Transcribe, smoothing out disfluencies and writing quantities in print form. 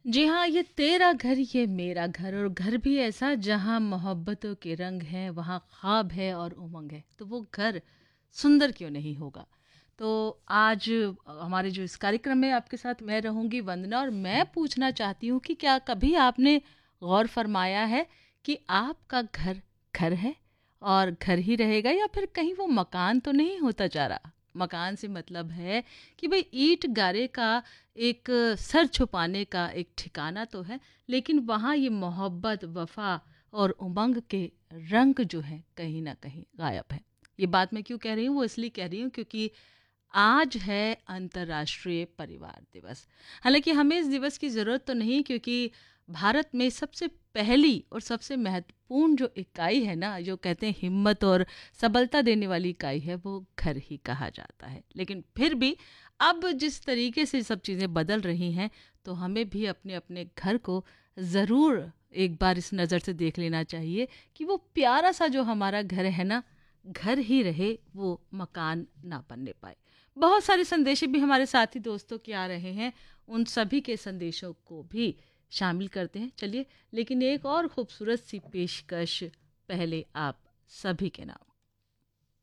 जी हाँ, ये तेरा घर ये मेरा घर और घर भी ऐसा जहाँ मोहब्बतों के रंग हैं, वहाँ ख्वाब है और उमंग है। तो वो घर सुंदर क्यों नहीं होगा। तो आज हमारे जो इस कार्यक्रम में आपके साथ मैं रहूंगी वंदना, और मैं पूछना चाहती हूँ कि क्या कभी आपने गौर फरमाया है कि आपका घर घर है और घर ही रहेगा, या फिर कहीं वो मकान तो नहीं होता जा रहा। मकान से मतलब है कि भाई ईंट गारे का एक सर छुपाने का एक ठिकाना तो है, लेकिन वहाँ ये मोहब्बत, वफा और उमंग के रंग जो है कहीं ना कहीं गायब है। ये बात मैं क्यों कह रही हूँ, वो इसलिए कह रही हूँ क्योंकि आज है अंतर्राष्ट्रीय परिवार दिवस। हालांकि हमें इस दिवस की ज़रूरत तो नहीं, क्योंकि भारत में सबसे पहली और सबसे महत्वपूर्ण जो इकाई है ना, जो कहते हैं हिम्मत और सबलता देने वाली इकाई है, वो घर ही कहा जाता है। लेकिन फिर भी अब जिस तरीके से सब चीज़ें बदल रही हैं, तो हमें भी अपने अपने घर को ज़रूर एक बार इस नज़र से देख लेना चाहिए कि वो प्यारा सा जो हमारा घर है ना, घर ही रहे, वो मकान ना बनने पाए। बहुत सारे संदेश भी हमारे साथी दोस्तों के आ रहे हैं, उन सभी के संदेशों को भी शामिल करते हैं। चलिए, लेकिन एक और खूबसूरत सी पेशकश पहले आप सभी के नाम।